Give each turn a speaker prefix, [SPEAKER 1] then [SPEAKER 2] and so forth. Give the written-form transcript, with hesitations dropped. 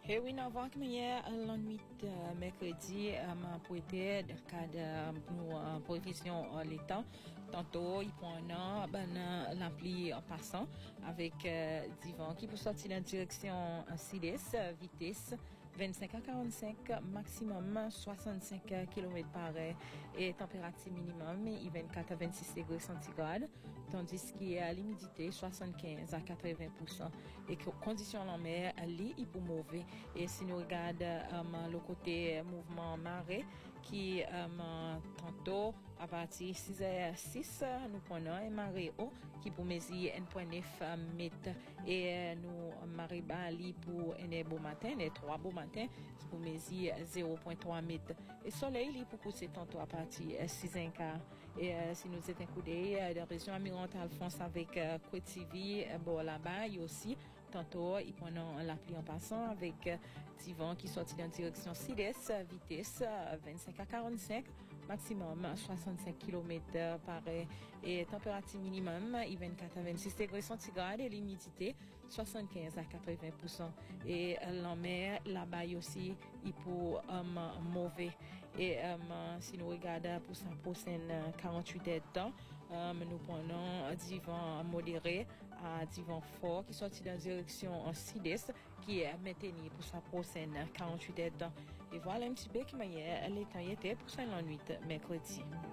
[SPEAKER 1] Et oui, avant que hier, la nuit mercredi, m'a prêté de cadre pour prévision l'état. Tantôt, il prend l'appli en passant avec divan qui peut sortir dans la direction sud-est, vitesse 25 à 45, maximum 65 km par heure et température minimum 24 à 26 degrés centigrades, tandis qu'il y a l'humidité 75 à 80%. Et conditions en mer, il pour mauvais. Et si nous regardons le côté mouvement marée, qui tantôt à partir de 6h06, nous prenons un marée haut qui pour mesurer 1,9 mètres et nous marée bas pour un beau matin, et 3 beaux matins qui pour mesurer 0,3 mètres. Et soleil il pour pousser tantôt à partir de 6h15. Et si nous étions coudés de la région Amirante Alphonse avec Kouetivi, bon là-bas, il y a aussi tantôt, ils prennent l'appli en passant avec divan qui sortit dans la direction sud-est, vitesse 25 à 45, maximum 65 km par heure et température minimum 24 à 26 degrés centigrades et l'humidité 75 à 80%. Et la mer, là-bas aussi, il peut mauvais. Et si nous regardons pour sa prochaine 48 heures de temps, nous prenons divan modéré à divan fort qui sortit dans la direction en sud-est qui est maintenu pour sa prochaine 48 heures de temps. Et voilà un petit peu qui m'a dit, l'état était pour sa nuit mercredi.